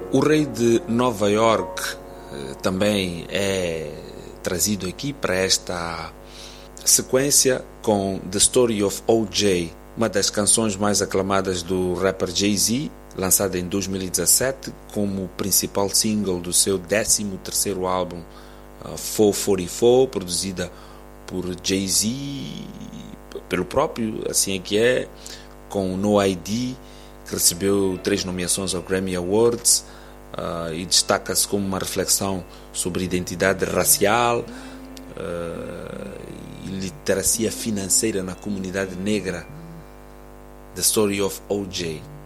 O Rei de Nova York também é trazido aqui para esta sequência com The Story of O.J., uma das canções mais aclamadas do rapper Jay-Z, lançada em 2017 como principal single do seu 13º álbum 444, produzida por Jay-Z, pelo próprio, assim é que é, com No ID, que recebeu 3 nomeações ao Grammy Awards, e destaca-se como uma reflexão sobre identidade racial e literacia financeira na comunidade negra. The Story of O.J.